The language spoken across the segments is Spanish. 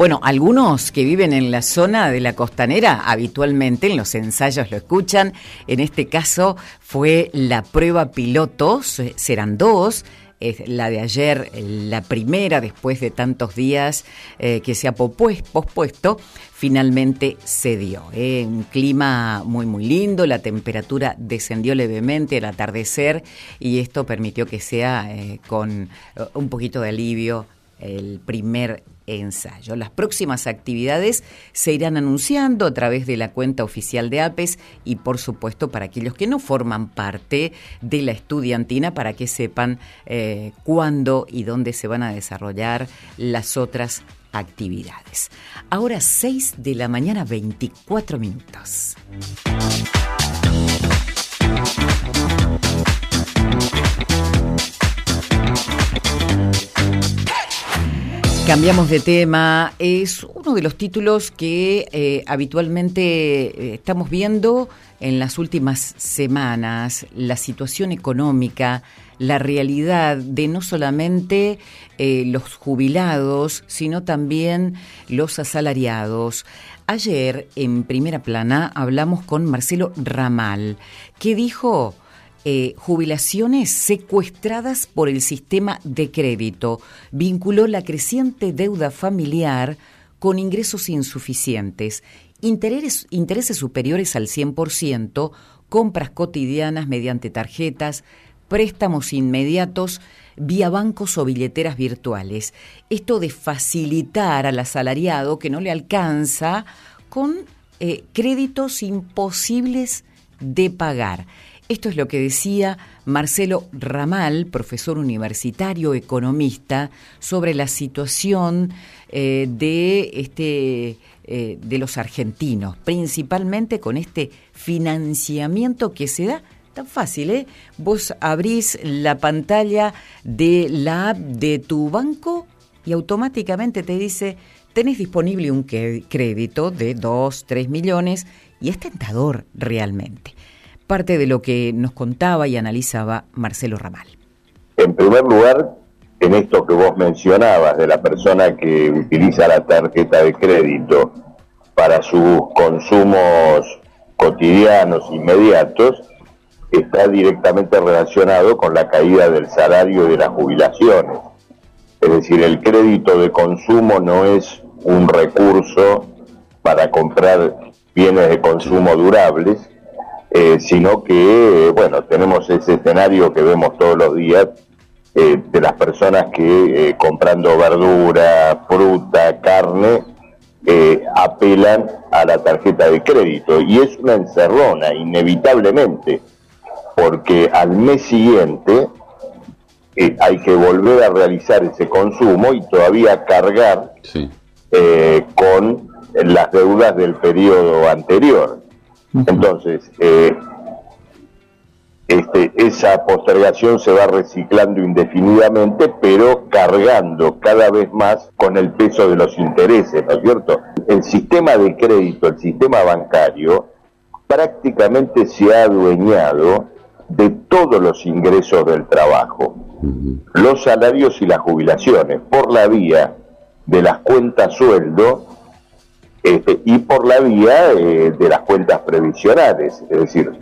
Bueno, algunos que viven en la zona de la costanera habitualmente en los ensayos lo escuchan. En este caso fue la prueba piloto, serán dos. Es la de ayer, la primera después de tantos días que se ha pospuesto, finalmente se dio. Un clima muy muy lindo, la temperatura descendió levemente al atardecer y esto permitió que sea con un poquito de alivio el primer ensayo. Las próximas actividades se irán anunciando a través de la cuenta oficial de APES y por supuesto para aquellos que no forman parte de la estudiantina para que sepan cuándo y dónde se van a desarrollar las otras actividades. Ahora 6 de la mañana, 24 minutos. Cambiamos de tema. Es uno de los títulos que habitualmente estamos viendo en las últimas semanas, la situación económica, la realidad de no solamente los jubilados, sino también los asalariados. Ayer, en Primera Plana, hablamos con Marcelo Ramal, que dijo: jubilaciones secuestradas por el sistema de crédito. Vinculó la creciente deuda familiar con ingresos insuficientes, intereses superiores al 100%, compras cotidianas mediante tarjetas, préstamos inmediatos vía bancos o billeteras virtuales. Esto de facilitar al asalariado que no le alcanza con créditos imposibles de pagar. Esto es lo que decía Marcelo Ramal, profesor universitario, economista, sobre la situación de los argentinos, principalmente con este financiamiento que se da tan fácil, Vos abrís la pantalla de la app de tu banco y automáticamente te dice: tenés disponible un crédito de 2, 3 millones, y es tentador realmente. Parte de lo que nos contaba y analizaba Marcelo Ramal. En primer lugar, en esto que vos mencionabas de la persona que utiliza la tarjeta de crédito para sus consumos cotidianos inmediatos, está directamente relacionado con la caída del salario y de las jubilaciones. Es decir, el crédito de consumo no es un recurso para comprar bienes de consumo durables, sino que, tenemos ese escenario que vemos todos los días de las personas que comprando verdura, fruta, carne, apelan a la tarjeta de crédito, y es una encerrona, inevitablemente, porque al mes siguiente hay que volver a realizar ese consumo y todavía cargar con las deudas del periodo anterior. Entonces, esa postergación se va reciclando indefinidamente, pero cargando cada vez más con el peso de los intereses, ¿no es cierto? El sistema de crédito, el sistema bancario, prácticamente se ha adueñado de todos los ingresos del trabajo, los salarios y las jubilaciones, por la vía de las cuentas sueldo, y por la vía de las cuentas previsionales. Es decir,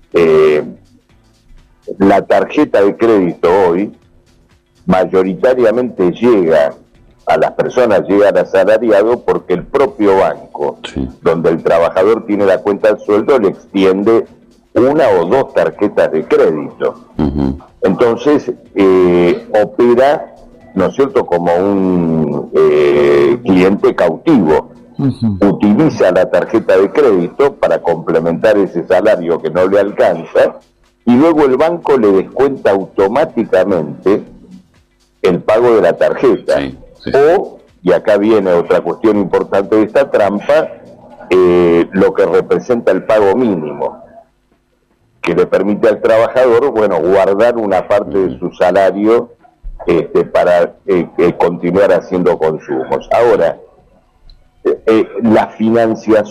la tarjeta de crédito hoy mayoritariamente llega a las personas, llega al asalariado, porque el propio banco, donde el trabajador tiene la cuenta de sueldo, le extiende una o dos tarjetas de crédito. Entonces, opera, ¿no es cierto?, como un cliente cautivo. Utiliza la tarjeta de crédito para complementar ese salario que no le alcanza, y luego el banco le descuenta automáticamente el pago de la tarjeta. O, y acá viene otra cuestión importante de esta trampa, lo que representa el pago mínimo, que le permite al trabajador, guardar una parte de su salario para continuar haciendo consumos. Ahora, la financiación